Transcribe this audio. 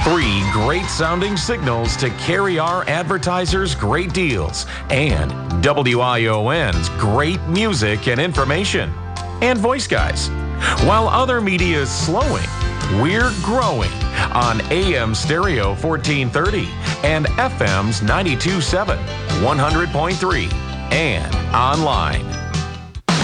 Three great sounding signals to carry our advertisers great deals and WION's great music and information. And Voice Guys. While other media is slowing, we're growing on AM Stereo 1430 and FM's 92.7, 100.3, and online